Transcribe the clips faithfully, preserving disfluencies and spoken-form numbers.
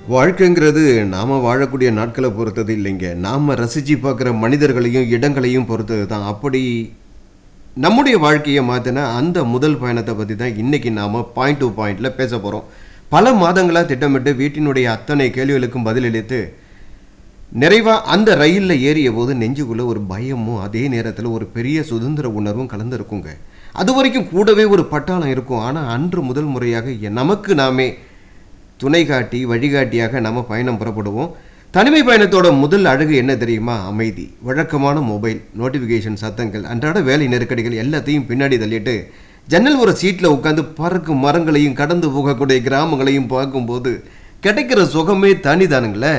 வாழ்க்கைங்கிறது நாம வாழக்கூடிய நாட்களை பொறுத்தது இல்லைங்க. நாம ரசிச்சு பார்க்குற மனிதர்களையும் இடங்களையும் பொறுத்தது தான். அப்படி நம்முடைய வாழ்க்கையை மாற்றின அந்த முதல் பயணத்தை பற்றி தான் இன்னைக்கு நாம் பாயிண்ட் டு பாயிண்டில் பேச போகிறோம். பல மாதங்களாக திட்டமிட்டு வீட்டினுடைய அத்தனை கேள்விகளுக்கும் பதிலளித்து நிறைவாக அந்த ரயிலில் ஏறிய போது நெஞ்சுக்குள்ளே ஒரு பயமும் அதே நேரத்தில் ஒரு பெரிய சுதந்திர உணர்வும் கலந்துருக்குங்க. அது வரைக்கும் கூடவே ஒரு பட்டாளம் இருக்கும். ஆனால் அன்று முதல் முறையாக நமக்கு நாமே துணை காட்டி வழிகாட்டியாக நம்ம பயணம் புறப்படுவோம். தனிமை பயணத்தோட முதல் அழகு என்ன தெரியுமா? அமைதி. வழக்கமான மொபைல் நோட்டிஃபிகேஷன் சத்தங்கள், அன்றாட வேலை நெருக்கடிகள் எல்லாத்தையும் பின்னாடி தள்ளிட்டு ஜன்னல் ஒரு சீட்டில் உட்காந்து பறக்கும் மரங்களையும் கடந்து போகக்கூடிய கிராமங்களையும் பார்க்கும்போது கிடைக்கிற சுகமே தனிதானுங்களே.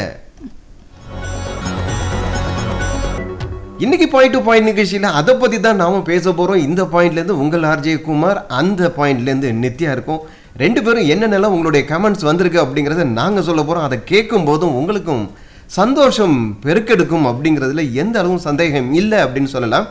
இன்னைக்கு பாயிண்ட் டு பாயிண்ட் நிகழ்ச்சியில் அதை பற்றி தான் நாம் பேச போகிறோம். இந்த பாயிண்ட்லேருந்து உங்கள் ஆர்ஜே குமார், அந்த பாயிண்ட்லேருந்து நித்யா இருக்கும். ரெண்டு பேரும் என்னென்னலாம் உங்களுடைய கமெண்ட்ஸ் வந்திருக்கு அப்படிங்கிறத நாங்கள் சொல்ல போகிறோம். அதை கேட்கும் போதும் உங்களுக்கும் சந்தோஷம் பெருக்கெடுக்கும் அப்படிங்கிறதுல எந்த அளவும் சந்தேகம் இல்லை அப்படின்னு சொல்லலாம்.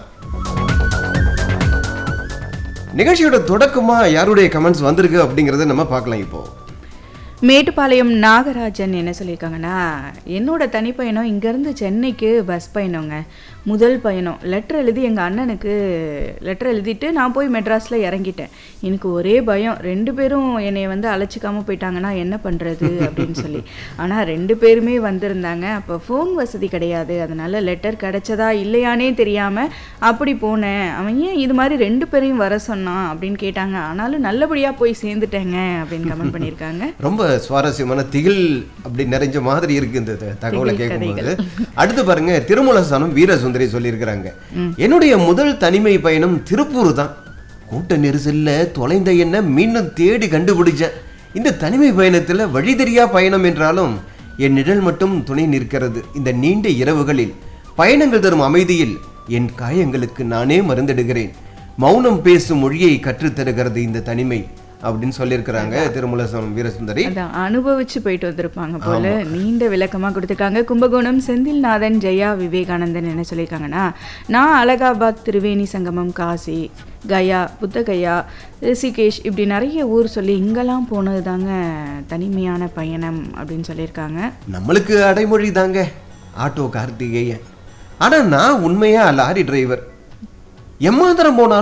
நிகழ்ச்சியோட தொடக்கமாக யாருடைய கமெண்ட்ஸ் வந்திருக்கு அப்படிங்கிறத நம்ம பார்க்கலாம். இப்போது மேட்டுப்பாளையம் நாகராஜன் என்ன சொல்லியிருக்காங்கன்னா, என்னோட தனிப்பயணம் இங்கேருந்து சென்னைக்கு பஸ் பயணங்க. முதல் பயணம் லெட்டர் எழுதி எங்கள் அண்ணனுக்கு லெட்டர் எழுதிட்டு நான் போய் மெட்ராஸில் இறங்கிட்டேன். எனக்கு ஒரே பயம், ரெண்டு பேரும் என்னை வந்து அழைச்சிக்காமல் போயிட்டாங்கன்னா என்ன பண்ணுறது அப்படின்னு சொல்லி. ஆனால் ரெண்டு பேருமே வந்திருந்தாங்க. அப்போ ஃபோன் வசதி கிடையாது, அதனால் லெட்டர் கிடைச்சதா இல்லையானே தெரியாமல் அப்படி போனேன். அவன் ஏன் இது மாதிரி ரெண்டு பேரையும் வர சொன்னான் அப்படின்னு கேட்டாங்க. ஆனாலும் நல்லபடியாக போய் சேர்ந்துட்டேங்க அப்படின்னு கமெண்ட் பண்ணியிருக்காங்க. ரொம்ப சுவாரஸ்யமான திகில் அப்படி நிறைஞ்ச மாதிரி இருக்கு இந்த தகவலை கேட்கும்போது. அடுத்து பாருங்க, திருமூலஸ்தானம் வீரசுந்தரி சொல்லியிருக்கிறாங்க, என்னுடைய முதல் தனிமை பயணம் திருப்பூர் தான். கூட்ட நெரிசல்ல தொலைந்த என்ன மீண்டும் தேடி கண்டுபிடிச்சேன். இந்த தனிமை பயணத்தில் வழி தெரியா பயணம் என்றாலும் என் நிழல் மட்டும் துணை நிற்கிறது. இந்த நீண்ட இரவுகளில் பயணங்கள் தரும் அமைதியில் என் காயங்களுக்கு நானே மருந்திடுகிறேன். மௌனம் பேசும் மொழியை கற்றுத்தருகிறது இந்த தனிமை அப்படின்னு சொல்லியிருக்கிறாங்க திருமூலஸ்தானம் வீரசுந்தரி. அதான் அனுபவிச்சு போயிட்டு வந்திருப்பாங்க போல. நீண்ட விளக்கமாக கொடுத்துருக்காங்க. கும்பகோணம் செந்தில்நாதன் ஜெயா விவேகானந்தன் என்ன சொல்லியிருக்காங்கன்னா, நான் அலகாபாத், திரிவேணி சங்கமம், காசி, கயா, புத்தகயா, ரிஷிகேஷ் இப்படி நிறைய ஊர் சொல்லி இங்கெல்லாம் போனது தாங்க தனிமையான பயணம் அப்படின்னு சொல்லியிருக்காங்க. நம்மளுக்கு அடைமொழி தாங்க ஆட்டோ கார்த்திகேயன். ஆனால் நான் உண்மையா லாரி டிரைவர். எம்மாந்திரம் போனாலும்